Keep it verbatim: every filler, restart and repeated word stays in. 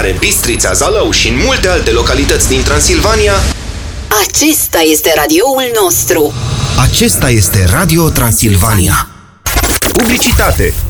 Mare, Bistrița, Zalău și în multe alte localități din Transilvania, acesta este radioul nostru. Acesta este Radio Transilvania. publicitate.